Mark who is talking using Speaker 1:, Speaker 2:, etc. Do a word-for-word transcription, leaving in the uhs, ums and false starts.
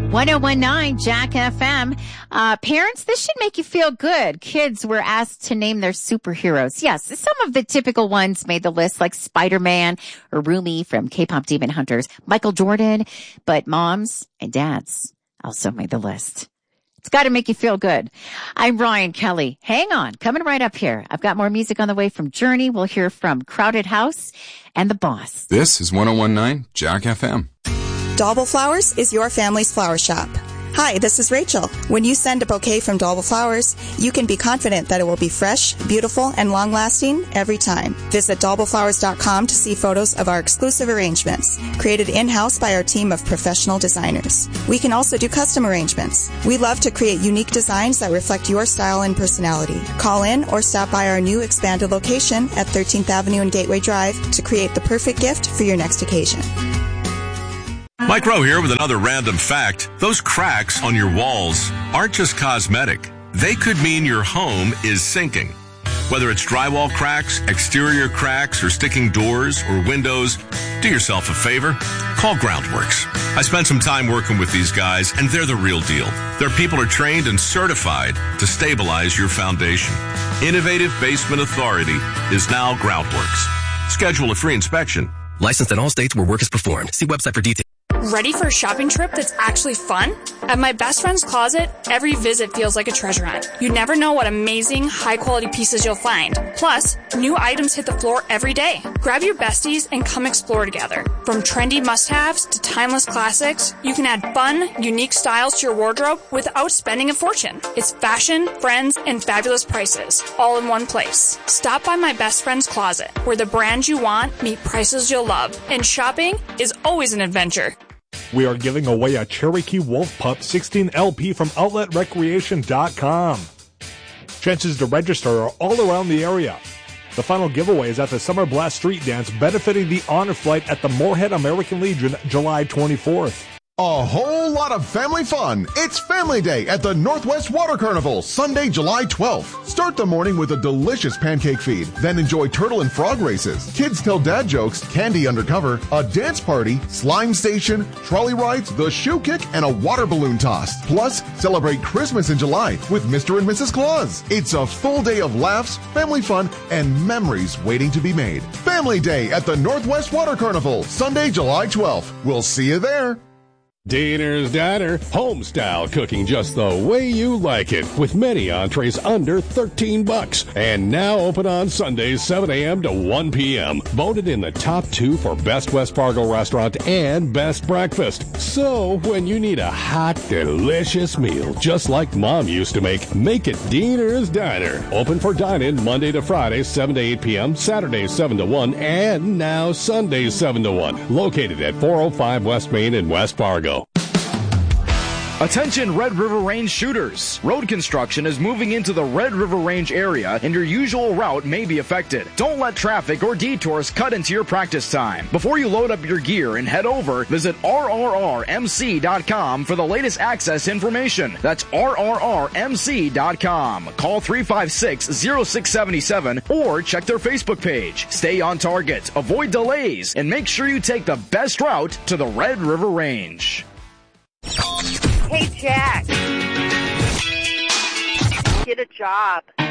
Speaker 1: one oh one point nine Jack F M. Uh, parents, this should make you feel good. Kids were asked to name their superheroes. Yes, some of the typical ones made the list, like Spider-Man or Rumi from K-pop Demon Hunters, Michael Jordan, but moms and dads also made the list. It's got to make you feel good. I'm Ryan Kelly. Hang on, coming right up here. I've got more music on the way from Journey. We'll hear from Crowded House and The Boss.
Speaker 2: This is one oh one point nine Jack F M.
Speaker 3: Dalbel Flowers is your family's flower shop. Hi, this is Rachel. When you send a bouquet from Dalbel Flowers, you can be confident that it will be fresh, beautiful, and long-lasting every time. Visit dalbel flowers dot com to see photos of our exclusive arrangements, created in-house by our team of professional designers. We can also do custom arrangements. We love to create unique designs that reflect your style and personality. Call in or stop by our new expanded location at thirteenth Avenue and Gateway Drive to create the perfect gift for your next occasion.
Speaker 4: Mike Rowe here with another random fact. Those cracks on your walls aren't just cosmetic. They could mean your home is sinking. Whether it's drywall cracks, exterior cracks, or sticking doors or windows, do yourself a favor. Call Groundworks. I spent some time working with these guys, and they're the real deal. Their people are trained and certified to stabilize your foundation. Innovative Basement Authority is now Groundworks. Schedule a free inspection.
Speaker 5: Licensed in all states where work is performed. See website for details.
Speaker 6: Ready for a shopping trip that's actually fun? At my best friend's closet, every visit feels like a treasure hunt. You never know what amazing, high-quality pieces you'll find. Plus, new items hit the floor every day. Grab your besties and come explore together. From trendy must-haves to timeless classics, you can add fun, unique styles to your wardrobe without spending a fortune. It's fashion, friends, and fabulous prices, all in one place. Stop by my best friend's closet, where the brands you want meet prices you'll love. And shopping is always an adventure.
Speaker 7: We are giving away a Cherokee Wolf Pup sixteen L P from outlet recreation dot com. Chances to register are all around the area. The final giveaway is at the Summer Blast Street Dance benefiting the Honor Flight at the Moorhead American Legion July twenty-fourth.
Speaker 8: A whole lot of family fun. It's Family Day at the Northwest Water Carnival, Sunday, July twelfth. Start the morning with a delicious pancake feed, then enjoy turtle and frog races, kids tell dad jokes, candy undercover, a dance party, slime station, trolley rides, the shoe kick, and a water balloon toss. Plus, celebrate Christmas in July with Mister and Missus Claus. It's a full day of laughs, family fun, and memories waiting to be made. Family Day at the Northwest Water Carnival, Sunday, July twelfth. We'll see you there.
Speaker 9: Diner's Diner, home-style cooking just the way you like it, with many entrees under thirteen bucks, and now open on Sundays seven a.m. to one p.m. Voted in the top two for Best West Fargo Restaurant and Best Breakfast. So, when you need a hot, delicious meal, just like Mom used to make, make it Diner's Diner. Open for dine-in Monday to Friday, seven to eight p.m., Saturdays seven to one, and now Sundays seven to one. Located at four oh five West Main in West Fargo.
Speaker 10: Attention Red River Range shooters. Road construction is moving into the Red River Range area and your usual route may be affected. Don't let traffic or detours cut into your practice time. Before you load up your gear and head over, visit R R R M C dot com for the latest access information. That's R R R M C dot com. Call three five six, zero six seven seven or check their Facebook page. Stay on target, avoid delays, and make sure you take the best route to the Red River Range.
Speaker 11: Hey, Jack. Get a job.